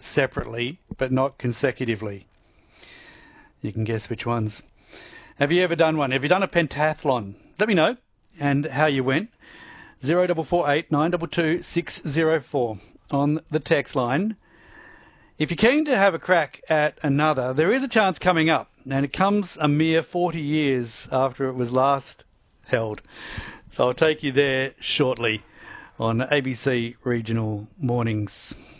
separately, but not consecutively. You can guess which ones. Have you ever done one? Have you done a pentathlon? Let me know and how you went. 0448 922 604 on the text line. If you're keen to have a crack at another, there is a chance coming up, and it comes a mere 40 years after it was last held. So I'll take you there shortly on ABC Regional Mornings.